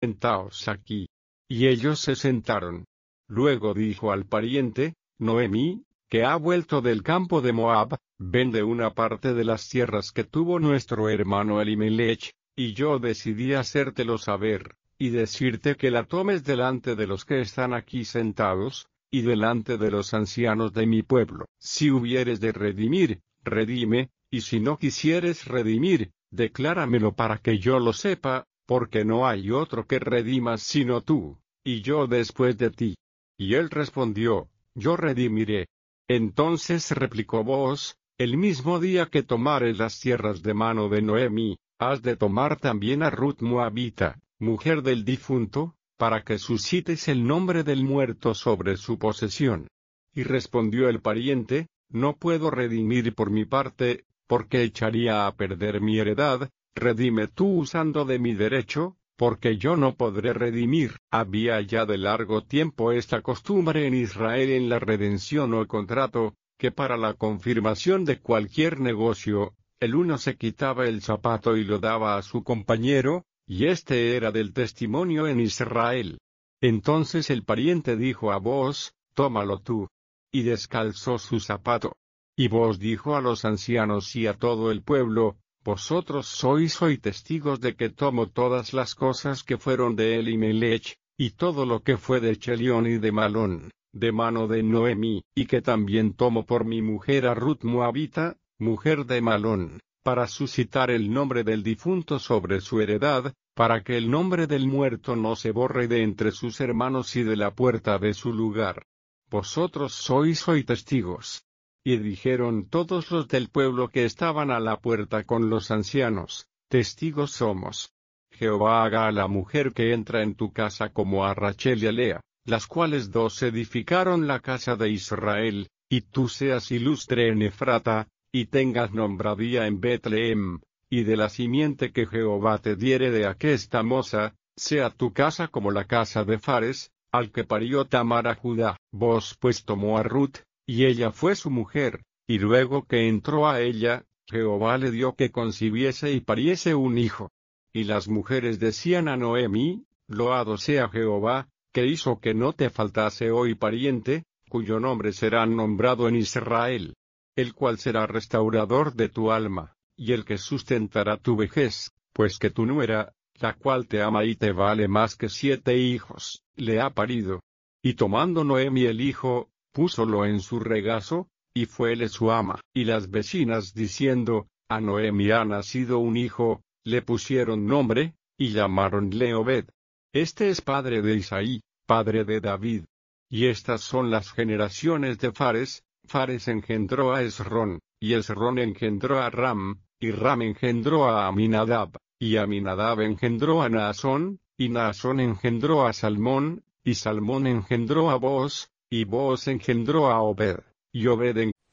sentaos aquí. Y ellos se sentaron. Luego dijo al pariente, Noemí, que ha vuelto del campo de Moab, vende una parte de las tierras que tuvo nuestro hermano Elimelech, y yo decidí hacértelo saber, y decirte que la tomes delante de los que están aquí sentados, y delante de los ancianos de mi pueblo. Si hubieres de redimir, redime, y si no quisieres redimir, decláramelo para que yo lo sepa, porque no hay otro que redima sino tú, y yo después de ti. Y él respondió, yo redimiré. Entonces replicó Booz, el mismo día que tomares las tierras de mano de Noemí, has de tomar también a Ruth Moabita, mujer del difunto, para que suscites el nombre del muerto sobre su posesión. Y respondió el pariente, no puedo redimir por mi parte, porque echaría a perder mi heredad, redime tú usando de mi derecho, porque yo no podré redimir. Había ya de largo tiempo esta costumbre en Israel en la redención o contrato, que para la confirmación de cualquier negocio, el uno se quitaba el zapato y lo daba a su compañero, y este era del testimonio en Israel. Entonces el pariente dijo a Booz, tómalo tú. Y descalzó su zapato. Y Booz dijo a los ancianos y a todo el pueblo, vosotros sois hoy testigos de que tomo todas las cosas que fueron de Elimelech, y todo lo que fue de Chelión y de Malón, de mano de Noemí, y que también tomo por mi mujer a Ruth Moabita, mujer de Malón, para suscitar el nombre del difunto sobre su heredad, para que el nombre del muerto no se borre de entre sus hermanos y de la puerta de su lugar. Vosotros sois hoy testigos. Y dijeron todos los del pueblo que estaban a la puerta con los ancianos, testigos somos. Jehová haga a la mujer que entra en tu casa como a Rachel y a Lea, las cuales dos edificaron la casa de Israel, y tú seas ilustre en Efrata, y tengas nombradía en Betlehem, y de la simiente que Jehová te diere de aquesta moza, sea tu casa como la casa de Fares, al que parió Tamar a Judá. Vos pues tomó a Ruth, y ella fue su mujer, y luego que entró a ella, Jehová le dio que concibiese y pariese un hijo. Y las mujeres decían a Noemí, loado sea Jehová, que hizo que no te faltase hoy pariente, cuyo nombre será nombrado en Israel, el cual será restaurador de tu alma, y el que sustentará tu vejez, pues que tu nuera, la cual te ama y te vale más que 7 hijos, le ha parido. Y tomando Noemí el hijo, púsolo en su regazo, y fuele su ama. Y las vecinas diciendo, a Noemí ha nacido un hijo, le pusieron nombre, y llamaronle Obed. Este es padre de Isaí, padre de David. Y estas son las generaciones de Fares. Fares engendró a Esrón, y Esrón engendró a Ram, y Ram engendró a Aminadab, y Aminadab engendró a Naasón, y Naasón engendró a Salmón, y Salmón engendró a Booz, y Booz engendró a Obed, y Obed